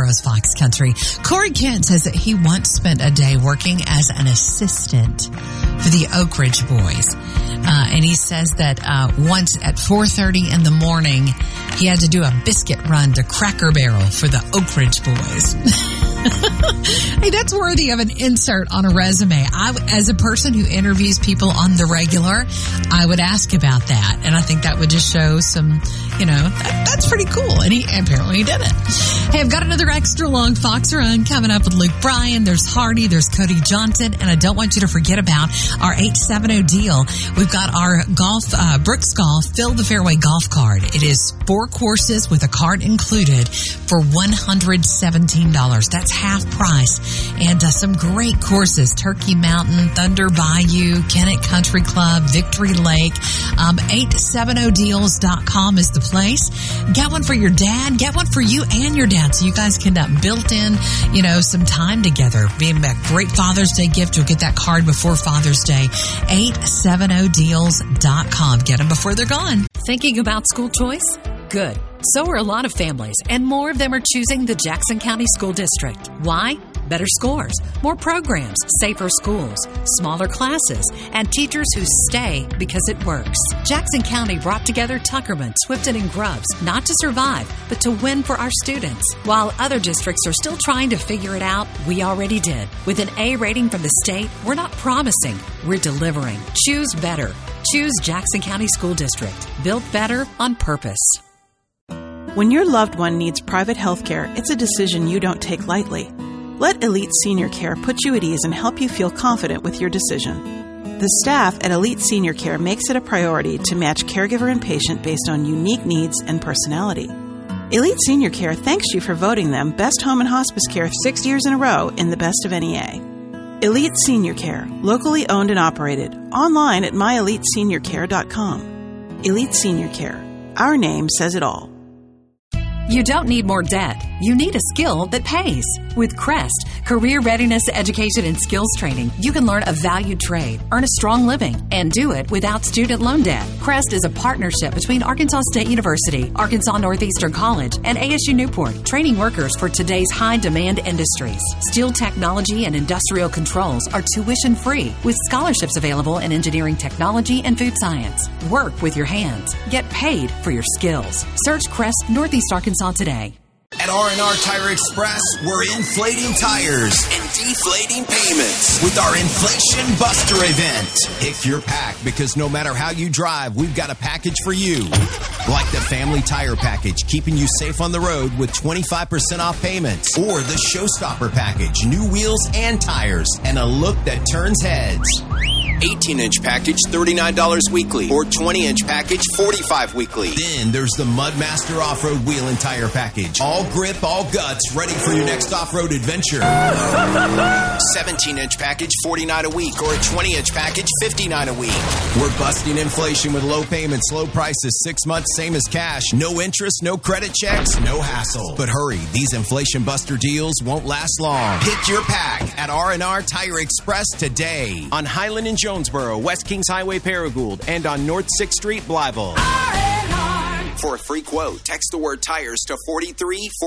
Jonesboro's Fox Country. Corey Kent says that he once spent a day working as an assistant for the Oak Ridge Boys. And he says that once at 4:30 in the morning, he had to do a biscuit run to Cracker Barrel for the Oak Ridge Boys. Hey, that's worthy of an insert on a resume. As a person who interviews people on the regular, I would ask about that. And I think that would just show some, that's pretty cool. And apparently he did it. Hey, I've got another extra long Fox Run coming up with Luke Bryan. There's Hardy. There's Cody Johnson. And I don't want you to forget about our 870 deal. We've got our golf, Brooks Golf, Fill the Fairway golf card. It is 4 courses with a cart included for $117. That's half price. And some great courses: Turkey Mountain, Thunder Bayou, Kennett Country Club, Victory Lake. 870deals.com is the place. Get one for your dad. Get one for you and your dad, so you guys can built in, some time together. Being a great Father's Day gift. You'll get that card before Father's Day. 870deals.com. Get them before they're gone. Thinking about school choice? Good. So are a lot of families, and more of them are choosing the Jackson County School District. Why? Better scores, more programs, safer schools, smaller classes, and teachers who stay because it works. Jackson County brought together Tuckerman, Swifton, and Grubbs, not to survive, but to win for our students. While other districts are still trying to figure it out, we already did. With an A rating from the state, we're not promising, we're delivering. Choose better. Choose Jackson County School District. Built better on purpose. When your loved one needs private health care, it's a decision you don't take lightly. Let Elite Senior Care put you at ease and help you feel confident with your decision. The staff at Elite Senior Care makes it a priority to match caregiver and patient based on unique needs and personality. Elite Senior Care thanks you for voting them Best Home and Hospice Care 6 years in a row in the Best of NEA. Elite Senior Care, locally owned and operated, online at myeliteseniorcare.com. Elite Senior Care. Our name says it all. You don't need more debt. You need a skill that pays. With Crest, Career Readiness Education and Skills Training, you can learn a valued trade, earn a strong living, and do it without student loan debt. Crest is a partnership between Arkansas State University, Arkansas Northeastern College, and ASU Newport, training workers for today's high-demand industries. Steel technology and industrial controls are tuition-free, with scholarships available in engineering technology and food science. Work with your hands. Get paid for your skills. Search Crest Northeast Arkansas today. At R&R Tire Express, we're inflating tires and deflating payments with our Inflation Buster event. Pick your pack, because no matter how you drive, we've got a package for you. Like the Family Tire Package, keeping you safe on the road with 25% off payments. Or the Showstopper Package, new wheels and tires, and a look that turns heads. 18-inch package, $39 weekly, or 20-inch package, $45 weekly. Then there's the Mudmaster Off-Road Wheel and Tire Package. All grip, all guts, ready for your next off-road adventure. 17-inch package, $49 a week, or a 20-inch package, $59 a week. We're busting inflation with low payments, low prices, 6 months, same as cash. No interest, no credit checks, no hassle. But hurry, these Inflation Buster deals won't last long. Pick your pack at R&R Tire Express today. On Highland and Jonesboro, West Kings Highway, Paragould, and on North 6th Street, Blytheville. For a free quote, text the word tires to 43